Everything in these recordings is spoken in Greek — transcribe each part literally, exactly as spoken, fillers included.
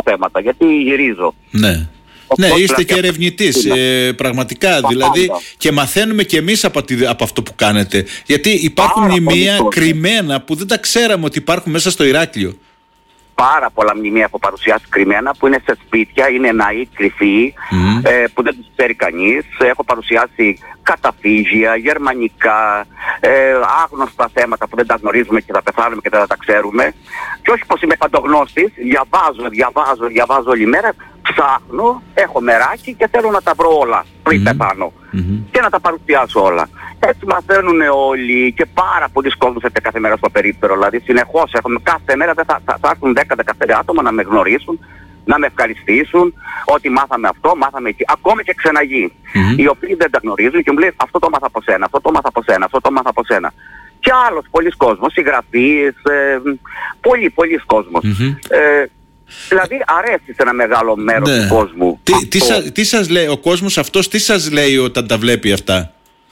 θέματα, γιατί γυρίζω. Ναι. Ναι, είστε και ερευνητής, ε, πραγματικά, δηλαδή, και μαθαίνουμε και εμείς από, τη, από αυτό που κάνετε. Γιατί υπάρχουν μνημεία κρυμμένα που δεν τα ξέραμε ότι υπάρχουν μέσα στο Ηράκλειο. Πάρα πολλά μνημεία έχω παρουσιάσει κρυμμένα που είναι σε σπίτια, είναι ναοί, κρυφοί, mm. ε, που δεν τους ξέρει κανείς. Έχω παρουσιάσει καταφύγια, γερμανικά, ε, άγνωστα θέματα που δεν τα γνωρίζουμε και θα πεθάνουμε και δεν θα τα ξέρουμε. Και όχι πως είμαι παντογνώστης, διαβάζω, διαβάζω, διαβάζω όλη μέρα, ψάχνω, έχω μεράκι και θέλω να τα βρω όλα πριν mm. πεθάνω mm-hmm. και να τα παρουσιάσω όλα. Έτσι μαθαίνουν όλοι και πάρα πολλοί κόσμος έρχεται κάθε μέρα στο περίπτερο. Δηλαδή συνεχώς έχουμε κάθε μέρα, θα, θα, θα έρθουν δέκα με δεκαπέντε άτομα να με γνωρίσουν, να με ευχαριστήσουν ότι μάθαμε αυτό, μάθαμε εκεί. Ακόμη και ξεναγοί, mm-hmm. οι οποίοι δεν τα γνωρίζουν και μου λέει αυτό το μάθα από σένα, αυτό το μάθα από σένα, αυτό το μάθα από σένα. Και άλλος πολλοί κόσμος, συγγραφείς, ε, πολλοί, πολλοί κόσμος. Mm-hmm. Ε, Δηλαδή αρέσει σε ένα μεγάλο μέρος ναι. του κόσμου. Τι, τι, σα, τι σας λέει ο κόσμος αυτός, τι σας λέει όταν τα βλέπει αυτά?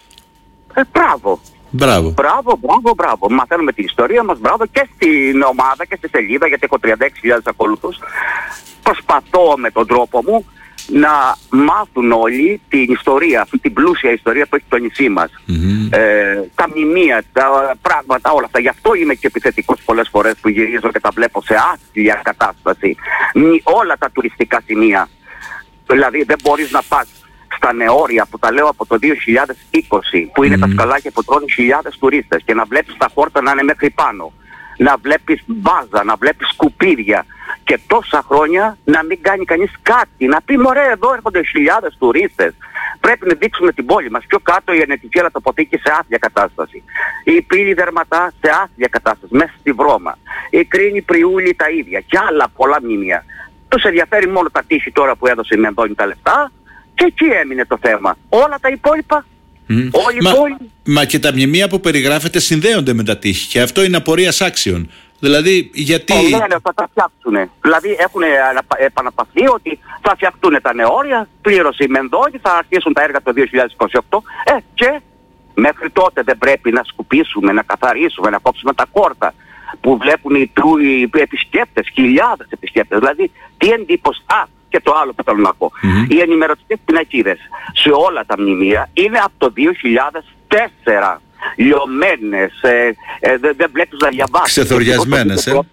Ε, μπράβο. Μπράβο. Μπράβο, μπράβο, μπράβο. Μαθαίνουμε την ιστορία μας, μπράβο, και στην ομάδα και στη σελίδα, γιατί έχω τριάντα έξι χιλιάδες ακολούθους. Προσπαθώ με τον τρόπο μου να μάθουν όλοι την ιστορία, αυτή την πλούσια ιστορία που έχει το νησί μας. Mm-hmm. Ε, τα μνημεία, τα πράγματα, όλα αυτά. Γι' αυτό είμαι και επιθετικός πολλές φορές που γυρίζω και τα βλέπω σε άθλια κατάσταση. Μη, όλα τα τουριστικά σημεία. Δηλαδή δεν μπορείς να πας στα νεόρια που τα λέω από το δύο χιλιάδες είκοσι, που είναι mm-hmm. τα σκαλάκια που τρώνε χιλιάδες τουρίστες, και να βλέπεις τα χόρτα να είναι μέχρι πάνω. Να βλέπεις μπάζα, να βλέπεις σκουπίδια και τόσα χρόνια να μην κάνει κανείς κάτι. Να πει μωρέ, εδώ έρχονται χιλιάδες τουρίστες. Πρέπει να δείξουμε την πόλη μας. Πιο κάτω η Ενετική Αποθήκη σε άθλια κατάσταση. Η Πύλη Δερματά σε άθλια κατάσταση, μέσα στη Βρώμα. Η Κρίνη Πριούλη τα ίδια. Και άλλα πολλά μνημεία. Τους ενδιαφέρει μόνο τα τείχη τώρα που έδωσε η Μενδώνη τα λεφτά. Και εκεί έμεινε το θέμα. Όλα τα υπόλοιπα. Mm. Μα, μα και τα μνημεία που περιγράφεται συνδέονται με τα τείχη και αυτό είναι απορίας άξιων. Δηλαδή γιατί... Oh, ναι, ναι, θα τα φτιάξουν. Δηλαδή έχουν επαναπαυθεί ότι θα φτιαχτούν τα νεόρια, πλήρωσε η Μενδώνη, θα αρχίσουν τα έργα το δύο χιλιάδες είκοσι οκτώ. Ε, και μέχρι τότε δεν πρέπει να σκουπίσουμε, να καθαρίσουμε, να κόψουμε τα κόρτα που βλέπουν οι, οι επισκέπτες, χιλιάδες επισκέπτες. Δηλαδή τι εντύπωση... Α, και το άλλο που θέλω να πω. Mm-hmm. Οι ενημερωτικές πινακίδες σε όλα τα μνημεία είναι από το δύο χιλιάδες τέσσερα. Λιωμένες, ε, ε, δεν δε βλέπεις να διαβάσεις. Ξεθοριασμένες, ε.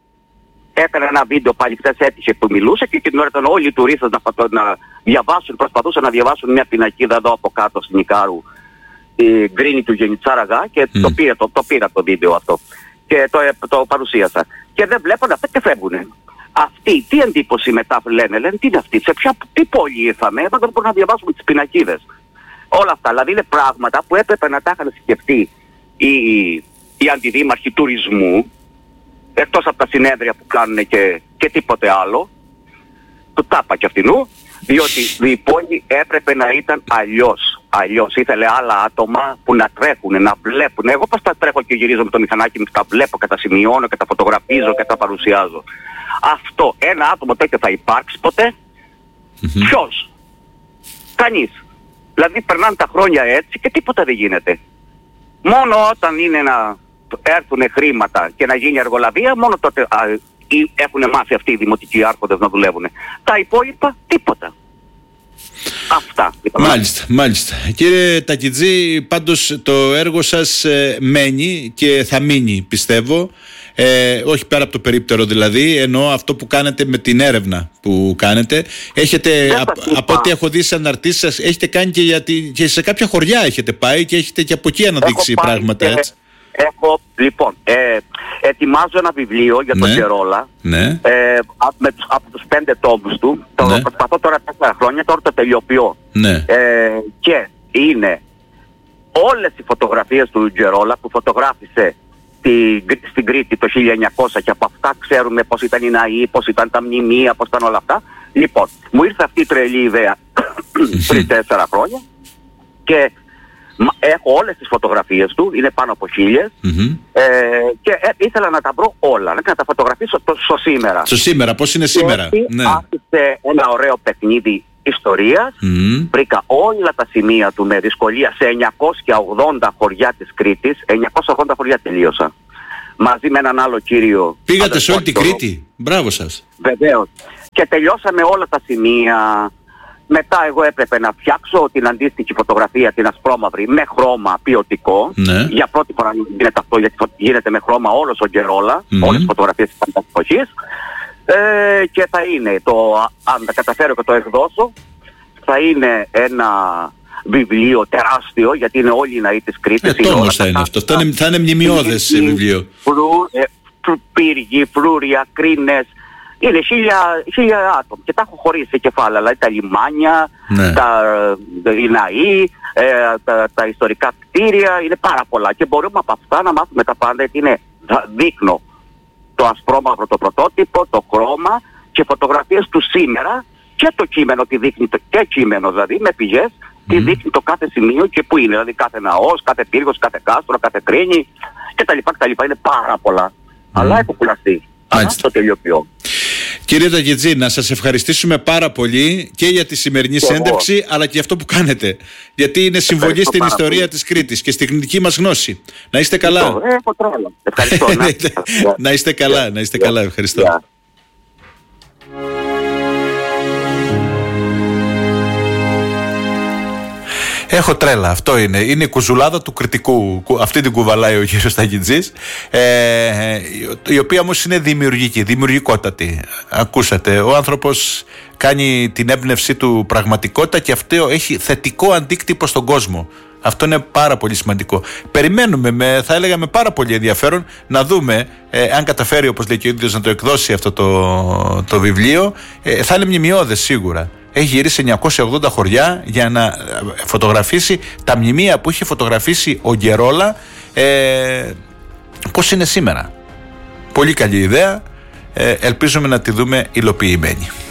Έκανα ένα βίντεο πάλι χθες, έτυχε που μιλούσε και την ώρα ήταν όλοι οι τουρίστες να, να διαβάσουν, προσπαθούσαν να διαβάσουν μια πινακίδα εδώ από κάτω στην Ικάρου, η γκρίνη του Γενιτσάραγα, και mm. το, πήρα, το, το πήρα το βίντεο αυτό και το, το παρουσίασα. Και δεν βλέπουν αυτά και φεύγουνε. Αυτοί, τι εντύπωση μετά λένε, λένε τι είναι αυτή, σε ποια, τι πόλη ήρθαμε, δεν μπορούμε να διαβάσουμε τις πινακίδες. Όλα αυτά, δηλαδή είναι πράγματα που έπρεπε να τα είχαν σκεφτεί οι, οι αντιδήμαρχοι τουρισμού, εκτός από τα συνέδρια που κάνουν και, και τίποτε άλλο, του τάπα και αυτινού, διότι η πόλη έπρεπε να ήταν αλλιώς. Αλλιώς ήθελε άλλα άτομα που να τρέχουν, να βλέπουν. Εγώ πώς τα τρέχω και γυρίζω με το μηχανάκι μου, τα βλέπω και τα σημειώνω και τα φωτογραφίζω και τα παρουσιάζω. Αυτό, ένα άτομο τέτοιο θα υπάρξει ποτέ? Mm-hmm. Ποιος? Κανείς. Δηλαδή περνάνε τα χρόνια έτσι και τίποτα δεν γίνεται. Μόνο όταν είναι να έρθουν χρήματα και να γίνει εργολαβία, μόνο τότε α, έχουν μάθει αυτοί οι δημοτικοί άρχοντες να δουλεύουν. Τα υπόλοιπα τίποτα. Αυτά. Μάλιστα, μάλιστα. Κύριε Τακιτζή, πάντως το έργο σας ε, μένει και θα μείνει, πιστεύω. Ε, όχι πέρα από το περίπτερο δηλαδή, ενώ αυτό που κάνετε με την έρευνα που κάνετε. Έχετε, α, από ό,τι έχω δει σε αναρτήσεις σας, έχετε κάνει και, για τη, και σε κάποια χωριά έχετε πάει και έχετε και από εκεί αναδείξει πράγματα, και, έτσι. Έχω, λοιπόν, ε, ετοιμάζω ένα βιβλίο για τον Τζερόλα, ναι. ε, από, με, από τους πέντε τόμους του. Το ναι. προσπαθώ τώρα τέσσερα χρόνια, τώρα το τελειοποιώ. Ναι. Ε, και είναι όλες οι φωτογραφίες του Τζερόλα που φωτογράφησε στην Κρήτη το χίλια εννιακόσια, και από αυτά ξέρουμε πώς ήταν οι ναοί, πώς ήταν τα μνημεία, πώς ήταν όλα αυτά. Λοιπόν, μου ήρθε αυτή η τρελή ιδέα πριν τέσσερα χρόνια και έχω όλες τις φωτογραφίες του, είναι πάνω από χίλιες, mm-hmm. ε, και ε, ήθελα να τα βρω όλα, να τα φωτογραφίσω στο, στο σήμερα. Στο σήμερα, πώς είναι σήμερα. Και ναι. άφησε ένα ωραίο παιχνίδι ιστορίας, mm. βρήκα όλα τα σημεία του με δυσκολία σε εννιακόσια ογδόντα χωριά της Κρήτης, εννιακόσια ογδόντα χωριά τελείωσα. Μαζί με έναν άλλο κύριο. Πήγατε σε όλη την Κρήτη, μπράβο σας. Βεβαίως. Και τελειώσαμε όλα τα σημεία. Μετά εγώ έπρεπε να φτιάξω την αντίστοιχη φωτογραφία, την ασπρόμαυρη, με χρώμα ποιοτικό. Ναι. Για πρώτη φορά γίνεται αυτό, γιατί γίνεται με χρώμα όλος ο Γκερόλα, mm-hmm. όλες τις φωτογραφίες της εποχής. Ε, και θα είναι, το, αν τα καταφέρω και το εκδώσω, θα είναι ένα βιβλίο τεράστιο, γιατί είναι όλοι οι ναοί της Κρήτης. Ε, τόμος θα είναι αυτό, θα είναι, θα είναι μνημειώδες βιβλίο. Φρου, ε, φρου, πύργοι, φρούρια, κρίνες. Είναι χίλια, χίλια άτομα και τα έχω χωρίσει σε κεφάλαια, δηλαδή τα λιμάνια, ναι. τα, οι ναοί, ε, τα, τα ιστορικά κτίρια, είναι πάρα πολλά και μπορούμε από αυτά να μάθουμε τα πάντα, γιατί είναι, δείχνω το ασπρόμαυρο το πρωτότυπο, το χρώμα και φωτογραφίες του σήμερα και το κείμενο, τι δείχνει, το, και κείμενο δηλαδή με πηγές, mm. τι δείχνει το κάθε σημείο και πού είναι, δηλαδή κάθε ναός, κάθε πύργος, κάθε κάστρο, κάθε κρίνη κτλ. Είναι πάρα πολλά, mm. αλλά έχω κουραστεί. Το τελειοποιώ. Κύριε Τακιτζή, να σας ευχαριστήσουμε πάρα πολύ και για τη σημερινή και συνέντευξη εγώ. Αλλά και για αυτό που κάνετε, γιατί είναι συμβολή στην ιστορία πολύ. Της Κρήτης και στην τεχνική μας γνώση. Να είστε καλά. Έχω τρόλο. Ευχαριστώ. να, να είστε καλά, να είστε καλά. Ευχαριστώ. Yeah. Έχω τρέλα, αυτό είναι. Είναι η κουζουλάδα του κριτικού. Αυτή την κουβαλάει ο κύριος Τακιτζής, ε, η οποία όμως είναι δημιουργική, δημιουργικότατη. Ακούσατε, ο άνθρωπος κάνει την έμπνευσή του πραγματικότητα και αυτό έχει θετικό αντίκτυπο στον κόσμο. Αυτό είναι πάρα πολύ σημαντικό. Περιμένουμε, με, θα έλεγα με πάρα πολύ ενδιαφέρον, να δούμε ε, αν καταφέρει, όπως λέει και ο ίδιος, να το εκδώσει αυτό το, το βιβλίο. Ε, θα είναι μνημειώδες σίγουρα. Έχει γυρίσει εννιακόσια ογδόντα χωριά για να φωτογραφίσει τα μνημεία που είχε φωτογραφίσει ο Γκερόλα, ε, πώς είναι σήμερα. Πολύ καλή ιδέα, ε, ελπίζουμε να τη δούμε υλοποιημένη.